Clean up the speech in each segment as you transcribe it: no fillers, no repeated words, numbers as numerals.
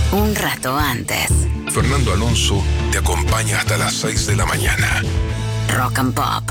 un rato antes. Fernando Alonso te acompaña hasta las 6 de la mañana. Rock and Pop.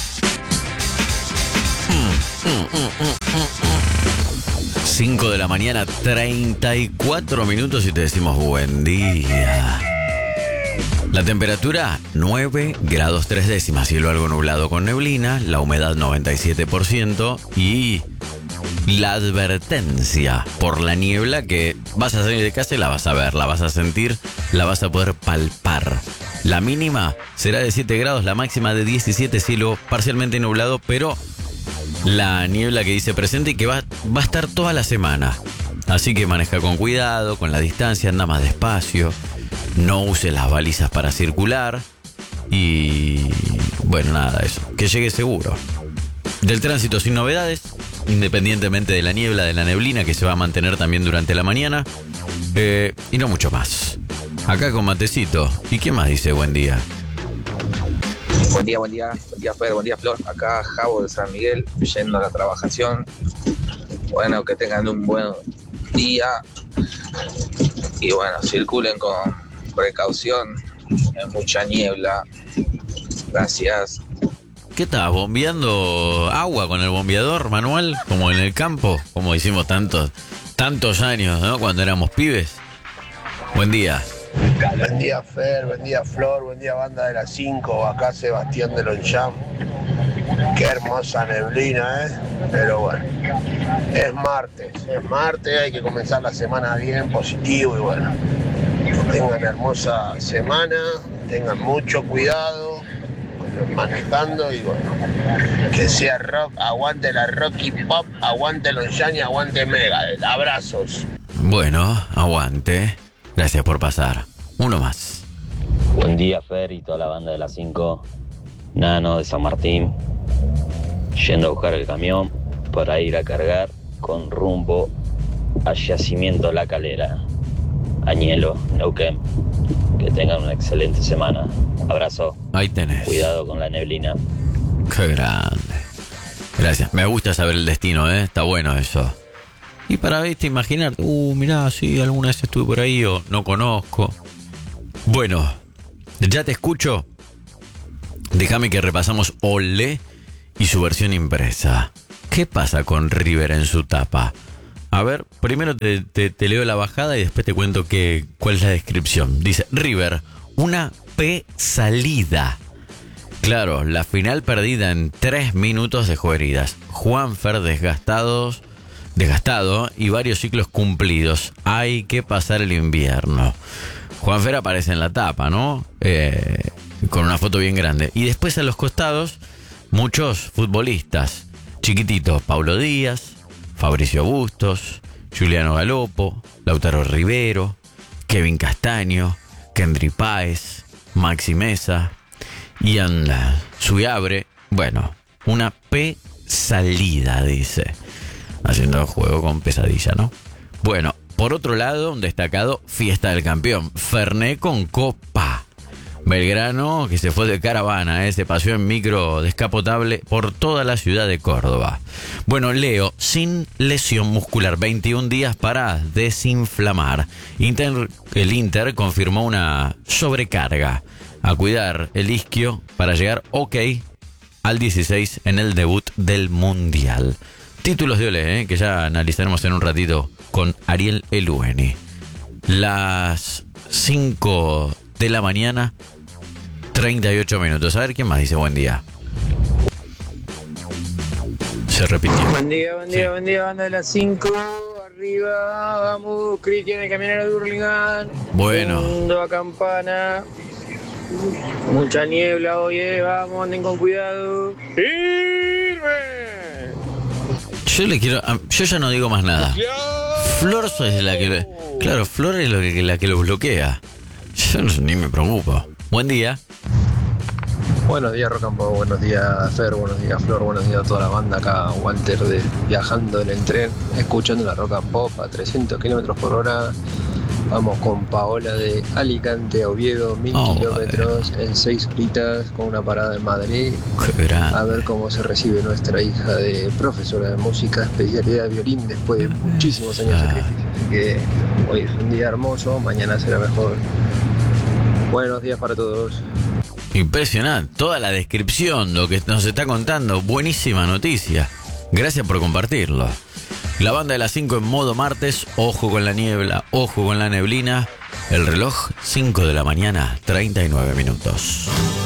5 de la mañana, 34 minutos y te decimos buen día. La temperatura 9 grados 3 décimas, cielo algo nublado con neblina, la humedad 97% y la advertencia por la niebla que vas a salir de casa y la vas a ver, la vas a sentir, la vas a poder palpar. La mínima será de 7 grados, la máxima de 17, cielo parcialmente nublado, pero la niebla que dice presente y que va a estar toda la semana. Así que maneja con cuidado, con la distancia, anda más despacio, no use las balizas para circular y bueno, nada, eso, que llegue seguro. Del tránsito sin novedades, independientemente de la niebla, de la neblina que se va a mantener también durante la mañana, y no mucho más. Acá con matecito. ¿Y quién más dice buen día? Buen día, Fer, buen día, Flor. Acá Javo de San Miguel, yendo a la trabajación. Bueno, que tengan un buen día. Y bueno, circulen con precaución. Hay mucha niebla. Gracias. ¿Qué estás? ¿Bombeando agua con el bombeador manual? Como en el campo, como hicimos tantos años, ¿no? Cuando éramos pibes. Buen día. Buen día, Fer, buen día, Flor, buen día, banda de las 5, acá Sebastián de Longchamp. Qué hermosa neblina, pero bueno, es martes, hay que comenzar la semana bien, positivo y bueno, que tengan hermosa semana, tengan mucho cuidado manejando y bueno, que sea rock, aguante la Rocky Pop, aguante Longchamp y aguante Megadeth. Abrazos. Bueno, aguante. Gracias por pasar. Uno más. Buen día, Fer, y toda la banda de las 5. Nano de San Martín, yendo a buscar el camión para ir a cargar con rumbo a Yacimiento La Calera, Añelo, Neuquén. Que tengan una excelente semana. Abrazo. Ahí tenés. Cuidado con la neblina. Qué grande. Gracias. Me gusta saber el destino, ¿eh? Está bueno eso. Y para, viste, imaginar, mirá, sí, alguna vez estuve por ahí o no conozco. Bueno, ya te escucho. Déjame que repasamos Olé y su versión impresa. ¿Qué pasa con River en su tapa? A ver, primero te leo la bajada y después te cuento cuál es la descripción. Dice, River, una P salida. Claro, la final perdida en 3 minutos dejó heridas. Juanfer desgastado y varios ciclos cumplidos. Hay que pasar el invierno. Juanfer aparece en la tapa, ¿no? Con una foto bien grande. Y después a los costados, muchos futbolistas. Chiquititos, Paulo Díaz, Fabricio Bustos, Juliano Galopo, Lautaro Rivero, Kevin Castaño, Kendry Páez, Maxi Mesa, Ian Suyabre. Bueno, una P salida, dice. Haciendo juego con pesadilla, ¿no? Bueno, por otro lado, un destacado fiesta del campeón. Fernet con copa. Belgrano, que se fue de caravana, se paseó en micro descapotable por toda la ciudad de Córdoba. Bueno, Leo, sin lesión muscular, 21 días para desinflamar. El Inter confirmó una sobrecarga. A cuidar el isquio para llegar al 16 en el debut del Mundial. Títulos de Olé, que ya analizaremos en un ratito con Ariel Elueni. Las 5 de la mañana, 38 minutos. A ver quién más dice buen día. Se repitió. Buen día, banda de las 5. Arriba, vamos, Cristian, el camionero de Hurlingham. Bueno. Mundo a Campana. Mucha niebla hoy, vamos, anden con cuidado. ¡Firme! Yo ya no digo más nada. Flor es la que... Claro, Flor es la que lo bloquea. Yo ni me preocupo. Buen día. Buenos días, Rock and Pop, buenos días, Fer, buenos días, Flor, buenos días a toda la banda acá, Walter, viajando en el tren, escuchando la Rock and Pop a 300 kilómetros por hora. Vamos con Paola de Alicante a Oviedo, 1000 kilómetros en 6 horitas, con una parada en Madrid. A ver cómo se recibe nuestra hija de profesora de música, especialidad de violín, después de muchísimos años de sacrificio. Así que Hoy es un día hermoso, mañana será mejor. Buenos días para todos. Impresionante, toda la descripción, lo que nos está contando, buenísima noticia. Gracias por compartirlo. La banda de las 5 en modo martes, ojo con la niebla, ojo con la neblina. El reloj, 5 de la mañana, 39 minutos.